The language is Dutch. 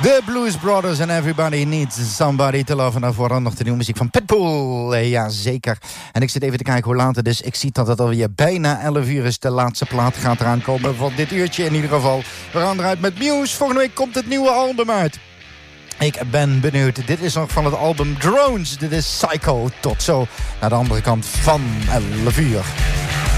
The Blues Brothers and Everybody Needs Somebody to Love. En daarvoor dan nog de nieuwe muziek van Pitbull. Ja, zeker. En ik zit even te kijken hoe laat het is. Ik zie dat het alweer bijna 11 uur is. De laatste plaat gaat eraan komen van dit uurtje in ieder geval. We gaan eruit met Muse. Volgende week komt het nieuwe album uit. Ik ben benieuwd. Dit is nog van het album Drones. Dit is Psycho. Tot zo naar de andere kant van 11 uur.